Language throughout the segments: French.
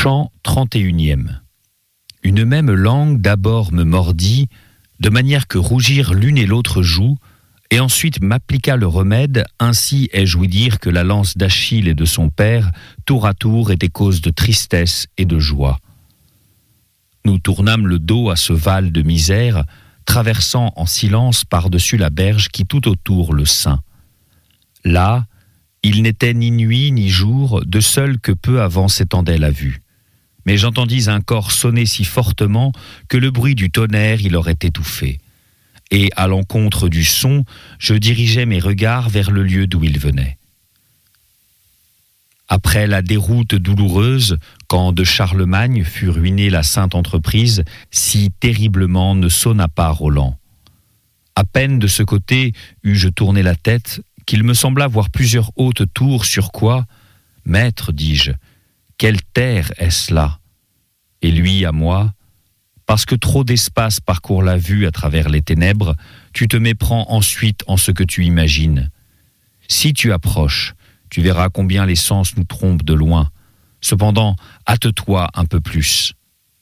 Chant 31e. Une même langue d'abord me mordit, de manière que rougir l'une et l'autre joue, et ensuite m'appliqua le remède, ainsi ai-je ouï dire que la lance d'Achille et de son père, tour à tour, était cause de tristesse et de joie. Nous tournâmes le dos à ce val de misère, traversant en silence par-dessus la berge qui tout autour le ceint. Là, il n'était ni nuit ni jour, de seul que peu avant s'étendait la vue. Mais j'entendis un cor sonner si fortement que le bruit du tonnerre il aurait étouffé. Et à l'encontre du son, je dirigeais mes regards vers le lieu d'où il venait. Après la déroute douloureuse, quand de Charlemagne fut ruinée la sainte entreprise, si terriblement ne sonna pas Roland. À peine de ce côté eus-je tourné la tête, qu'il me sembla voir plusieurs hautes tours sur quoi, « Maître, dis-je, quelle terre est-ce là ?» Et lui à moi, « Parce que trop d'espace parcourt la vue à travers les ténèbres, tu te méprends ensuite en ce que tu imagines. Si tu approches, tu verras combien les sens nous trompent de loin. Cependant, hâte-toi un peu plus. »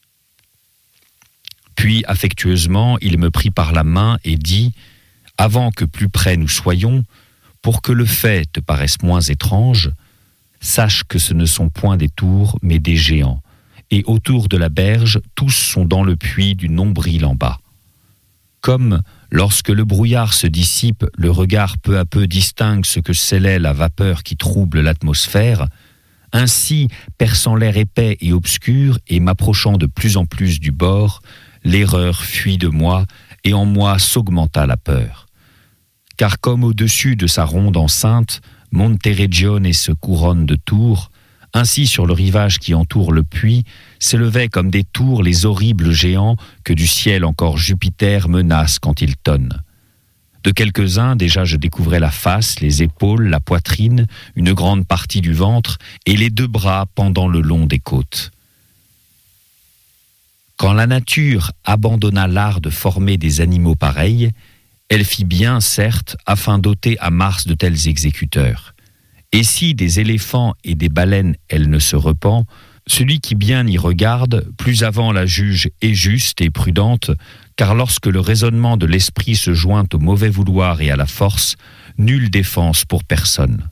Puis, affectueusement, il me prit par la main et dit, « Avant que plus près nous soyons, pour que le fait te paraisse moins étrange, sache que ce ne sont point des tours, mais des géants, et autour de la berge, tous sont dans le puits du nombril en bas. Comme, lorsque le brouillard se dissipe, le regard peu à peu distingue ce que scellait la vapeur qui trouble l'atmosphère, ainsi, perçant l'air épais et obscur et m'approchant de plus en plus du bord, l'erreur fuit de moi et en moi s'augmenta la peur. Car comme au-dessus de sa ronde enceinte, Monteregione se couronne de tours, ainsi sur le rivage qui entoure le puits, s'élevaient comme des tours les horribles géants que du ciel encore Jupiter menace quand il tonne. De quelques-uns, déjà je découvrais la face, les épaules, la poitrine, une grande partie du ventre et les deux bras pendant le long des côtes. Quand la nature abandonna l'art de former des animaux pareils, elle fit bien, certes, afin d'ôter à Mars de tels exécuteurs. Et si des éléphants et des baleines elle ne se repent, celui qui bien y regarde, plus avant la juge est juste et prudente, car lorsque le raisonnement de l'esprit se joint au mauvais vouloir et à la force, nulle défense pour personne.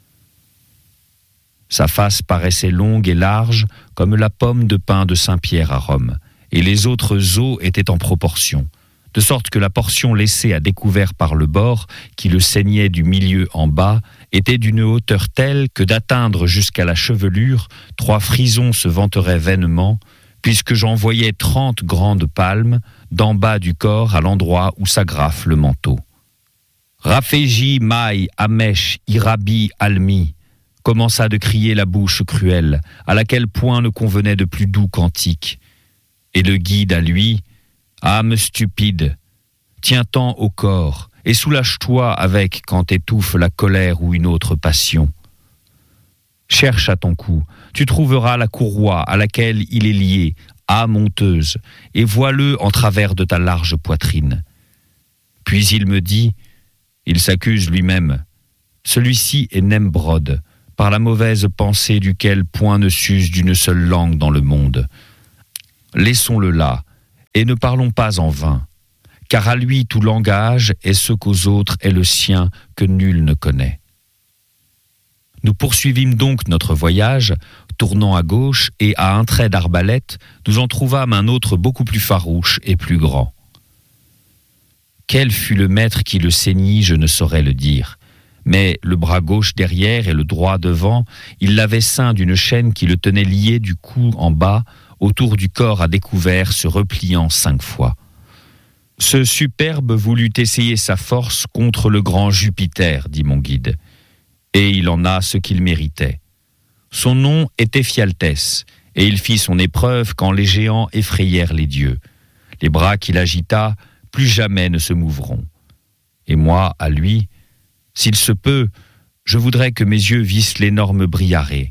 Sa face paraissait longue et large comme la pomme de pin de Saint-Pierre à Rome, et les autres os étaient en proportion, de sorte que la portion laissée à découvert par le bord, qui le saignait du milieu en bas, était d'une hauteur telle que d'atteindre jusqu'à la chevelure, 3 frisons se vanteraient vainement, puisque j'en voyais 30 grandes palmes, d'en bas du corps à l'endroit où s'agrafe le manteau. Raphégi, Maï, Amèche, Irabi, Almi, commença de crier la bouche cruelle, à laquelle point ne convenait de plus doux cantique. Et le guide à lui, âme stupide, tiens-t'en au corps et soulage-toi avec quand étouffe la colère ou une autre passion. Cherche à ton cou, tu trouveras la courroie à laquelle il est lié, âme honteuse, et vois-le en travers de ta large poitrine. Puis il me dit, il s'accuse lui-même, celui-ci est Nembrod, par la mauvaise pensée duquel point ne s'use d'une seule langue dans le monde. Laissons-le là, et ne parlons pas en vain, car à lui tout langage est ce qu'aux autres est le sien que nul ne connaît. Nous poursuivîmes donc notre voyage, tournant à gauche, et à un trait d'arbalète, nous en trouvâmes un autre beaucoup plus farouche et plus grand. Quel fut le maître qui le ceignit, je ne saurais le dire, mais le bras gauche derrière et le droit devant, il l'avait ceint d'une chaîne qui le tenait lié du cou en bas, autour du corps à découvert, se repliant 5 fois. Ce superbe voulut essayer sa force contre le grand Jupiter, dit mon guide, et il en a ce qu'il méritait. Son nom était Éphialtès, et il fit son épreuve quand les géants effrayèrent les dieux. Les bras qu'il agita, plus jamais ne se mouvront. Et moi, à lui, s'il se peut, je voudrais que mes yeux vissent l'énorme Briarée.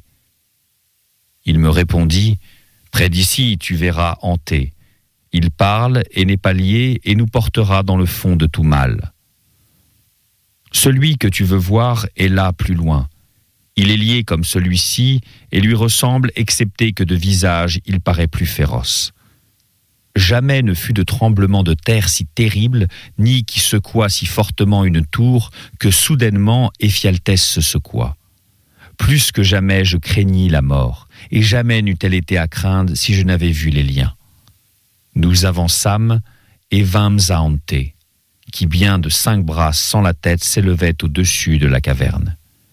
Il me répondit, près d'ici, tu verras hanté. Il parle et n'est pas lié et nous portera dans le fond de tout mal. Celui que tu veux voir est là plus loin. Il est lié comme celui-ci et lui ressemble, excepté que de visage, il paraît plus féroce. Jamais ne fut de tremblement de terre si terrible, ni qui secoua si fortement une tour, que soudainement Éphialtès se secoua. Plus que jamais je craignis la mort, et jamais n'eût-elle été à craindre si je n'avais vu les liens. Nous avançâmes et vînmes à Anté, qui bien de 5 bras sans la tête s'élevait au-dessus de la caverne.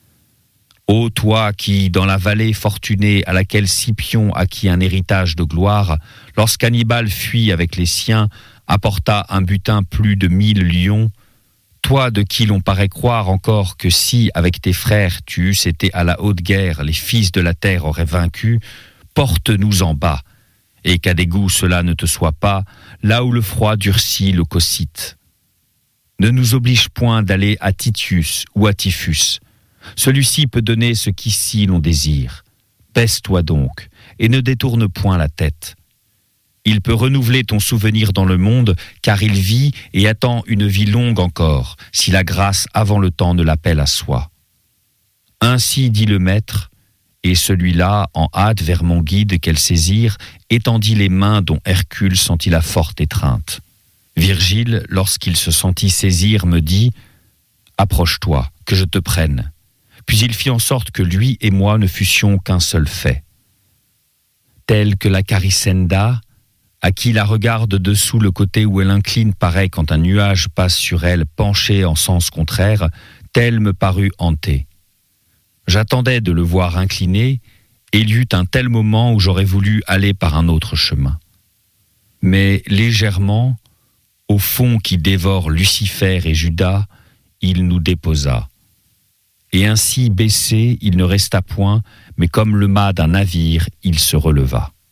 Ô toi qui, dans la vallée fortunée à laquelle Scipion acquit un héritage de gloire, lorsqu'Hannibal fuit avec les siens, apporta un butin plus de 1000 lions, toi de qui l'on paraît croire encore que si, avec tes frères, tu eusses été à la haute guerre, les fils de la terre auraient vaincu, porte-nous en bas, et qu'à dégoût cela ne te soit pas, là où le froid durcit le cocyte. Ne nous oblige point d'aller à Titius ou à Typhus. Celui-ci peut donner ce qu'ici l'on désire. Baisse-toi donc, et ne détourne point la tête. Il peut renouveler ton souvenir dans le monde, car il vit et attend une vie longue encore, si la grâce avant le temps ne l'appelle à soi. Ainsi dit le maître, et celui-là, en hâte vers mon guide qu'elle saisire, étendit les mains dont Hercule sentit la forte étreinte. Virgile, lorsqu'il se sentit saisir, me dit « Approche-toi, que je te prenne ». Puis il fit en sorte que lui et moi ne fussions qu'un seul fait. Tel que la Carissenda, à qui la regarde dessous le côté où elle incline paraît quand un nuage passe sur elle penché en sens contraire, tel me parut Anté. J'attendais de le voir incliné, et il y eut un tel moment où j'aurais voulu aller par un autre chemin. Mais légèrement, au fond qui dévore Lucifer et Judas, il nous déposa. Et ainsi baissé, il ne resta point, mais comme le mât d'un navire, il se releva.